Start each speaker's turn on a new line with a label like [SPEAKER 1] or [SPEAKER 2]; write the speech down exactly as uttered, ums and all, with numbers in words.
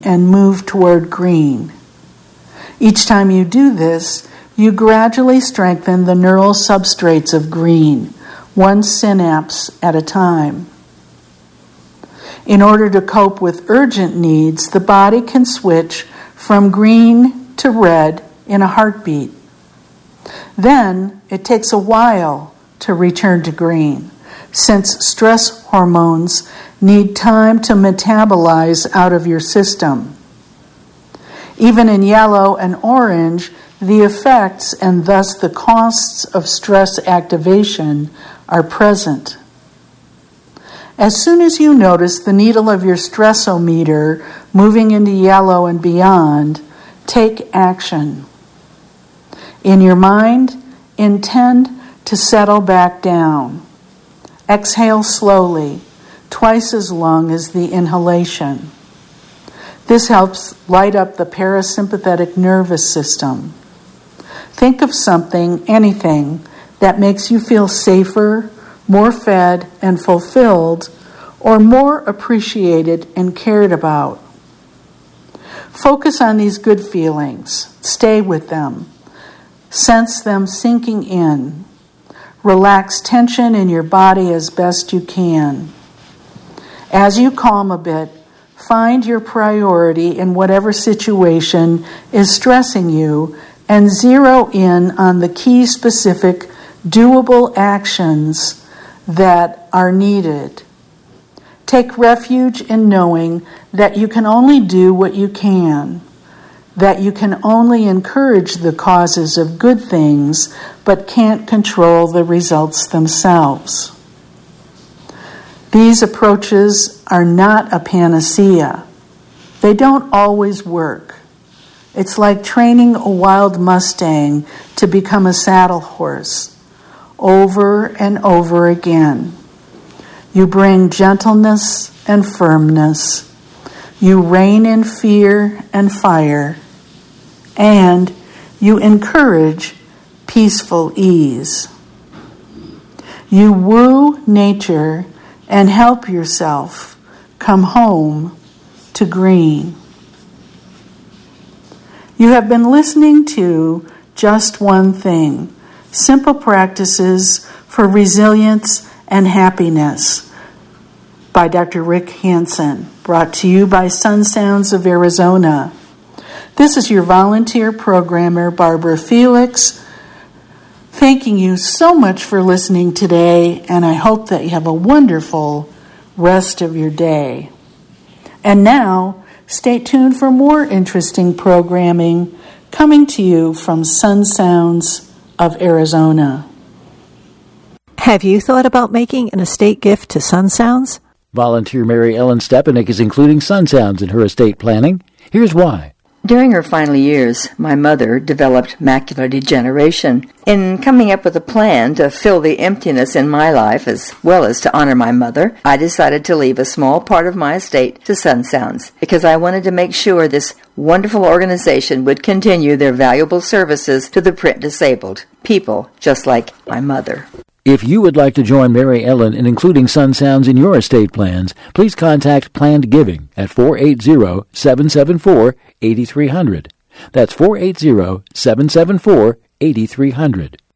[SPEAKER 1] and move toward green. Each time you do this, you gradually strengthen the neural substrates of green, one synapse at a time. In order to cope with urgent needs, the body can switch from green to red in a heartbeat. Then it takes a while to return to green, since stress hormones need time to metabolize out of your system. Even in yellow and orange, the effects and thus the costs of stress activation are present. As soon as you notice the needle of your stressometer moving into yellow and beyond, take action. In your mind, intend to settle back down. Exhale slowly, twice as long as the inhalation. This helps light up the parasympathetic nervous system. Think of something, anything, that makes you feel safer, more fed and fulfilled, or more appreciated and cared about. Focus on these good feelings. Stay with them. Sense them sinking in. Relax tension in your body as best you can. As you calm a bit, find your priority in whatever situation is stressing you and zero in on the key specific doable actions that are needed. Take refuge in knowing that you can only do what you can, that you can only encourage the causes of good things but can't control the results themselves. These approaches are not a panacea. They don't always work. It's like training a wild Mustang to become a saddle horse over and over again. You bring gentleness and firmness. You rein in fear and fire. And you encourage peaceful ease. You woo nature and help yourself come home to green. You have been listening to Just One Thing, Simple Practices for Resilience and Happiness by Doctor Rick Hansen, brought to you by Sun Sounds of Arizona. This is your volunteer programmer, Barbara Felix, thanking you so much for listening today, and I hope that you have a wonderful rest of your day. And now, stay tuned for more interesting programming coming to you from Sun Sounds of Arizona.
[SPEAKER 2] Have you thought about making an estate gift to Sun Sounds?
[SPEAKER 3] Volunteer Mary Ellen Stepanek is including Sun Sounds in her estate planning. Here's why.
[SPEAKER 4] During her final years, my mother developed macular degeneration. In coming up with a plan to fill the emptiness in my life as well as to honor my mother, I decided to leave a small part of my estate to Sun Sounds because I wanted to make sure this wonderful organization would continue their valuable services to the print disabled, people just like my mother.
[SPEAKER 3] If you would like to join Mary Ellen in including Sun Sounds in your estate plans, please contact Planned Giving at four eight zero, seven seven four, eight three zero zero. That's four eight zero, seven seven four, eight three zero zero.